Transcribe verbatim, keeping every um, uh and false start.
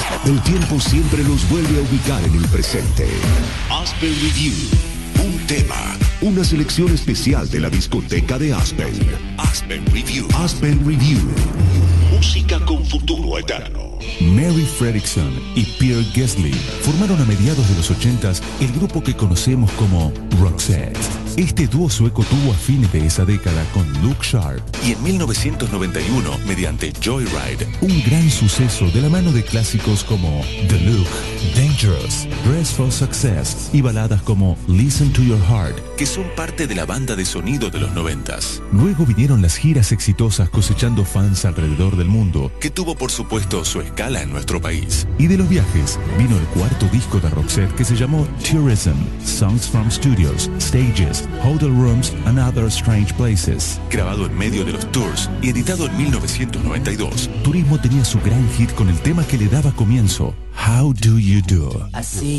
El tiempo siempre los vuelve a ubicar en el presente. Aspen Review. Un tema. Una selección especial de la discoteca de Aspen. Aspen Review. Aspen Review. Música con futuro eterno. Mary Fredriksson y Pierre Gessle formaron a mediados de los ochentas el grupo que conocemos como Roxette. Este dúo sueco tuvo a fines de esa década con Look Sharp y en mil novecientos noventa y uno, mediante Joyride, un gran suceso de la mano de clásicos como The Look, Dangerous, Dress for Success y baladas como Listen to Your Heart, que son parte de la banda de sonido de los noventas. Luego vinieron las giras exitosas cosechando fans alrededor del mundo, que tuvo por supuesto su escala en nuestro país. Y de los viajes vino el cuarto disco de Roxette que se llamó Tourism, Songs from Studios, Stages, Hotel Rooms and Other Strange Places. Grabado en medio de los tours y editado en mil novecientos noventa y dos, Turismo tenía su gran hit con el tema que le daba comienzo, How Do You Do. I see